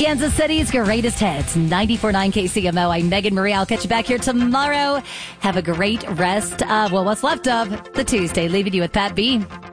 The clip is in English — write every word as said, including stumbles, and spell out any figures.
Kansas City's greatest hits, ninety-four point nine K C M O. I'm Megan Marie. I'll catch you back here tomorrow. Have a great rest of, well, what's left of the Tuesday. Leaving you with Pat B.